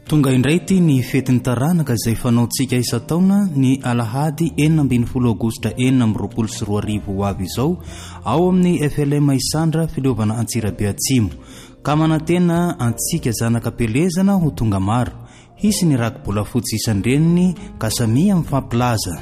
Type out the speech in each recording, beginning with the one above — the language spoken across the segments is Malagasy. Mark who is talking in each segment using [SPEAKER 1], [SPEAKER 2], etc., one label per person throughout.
[SPEAKER 1] Tonga indray ty ny fetin'ny taranaka izay fanaontsika isa-taona ny alahady 12 aogosta 2024 ho avy izao ao amin'ny FLM Isandra Filovana Antsirabe Atsimo ka manantena antsika zanaka pelezana ho tonga maro hisy ny rakobola fotsy isandreniny ka samia mifampilaza.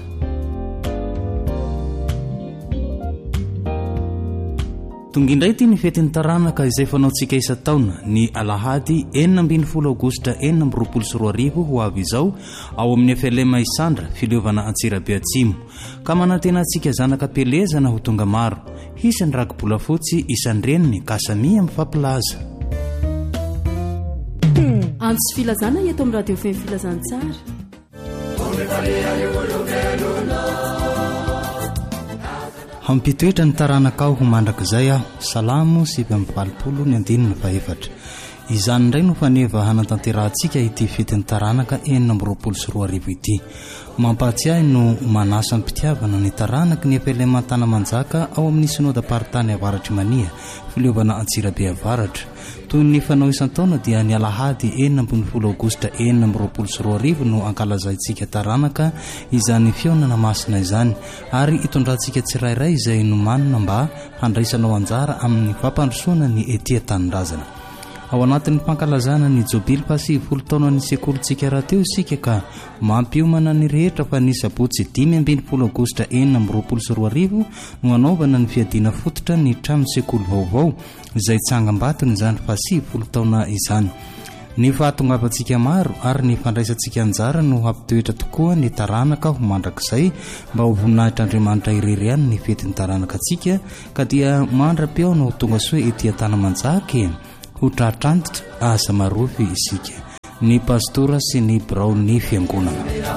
[SPEAKER 1] Tonga indray ty ny fetin'ny taranaka izay fanaontsika isa-taona ny alahady 12 aogosta 2024 ho avy izao ao amin'ny FLM Isandra Filovana Antsirabe Atsimo ka manantena antsika zanaka pelezana ho tonga maro hisy ny rakobola fotsy isandreniny ka samia mifampilaza.
[SPEAKER 2] Antsy filazana eto amin'ny radio fem filazantsara.
[SPEAKER 1] Hampitoetra ny taranaka ao ho mandrakizay aho. Salamo 7:20 ny andininy faefatra. Izany indray no faneva hanatanterahantsika ity fetin'ny taranaka 2024 ity. Mampahatsiahy no manasa ny mpitiavana ny taranaka ny FLM Tanamanjaka ao amin'ny Synode Aparitany Avaratry Mania Filovana Antsirabe Avaratra. Toy ny fanao isan-taona dia ny alahady 12 aogosta 2024 no ankalazaintsika taranaka izany fionana masina izany ary itondrantsika tsirairay izay no manana mba handraisanao anjara amin'ny fampandrosoana ny ety tanindrazana. Ao anatin'ny fankalazana ny jobily pasivy taona ny sekolontsika raha teo isika ka mampiomana ny rehetra fa ny sabotsy 12 aogosta 2024 no anaovana ny fiadiana fototra ny trano sekolo vaovao izay tsangambatiny izany pasivy taona izany. Ny fahatongavantsika maro ary ny fandraisantsika anjara no hampitoetra tokoa ny taranaka ho mandrakizay mba ho voninahitra Andriamanitra irery ihany ny fetin'ny taranaka antsika ka dia mandra-peo no tonga soa ety Tanamanjaka ho tratrantitra asa marofy isika. Ny pastora sy ny birao ny fiangonana.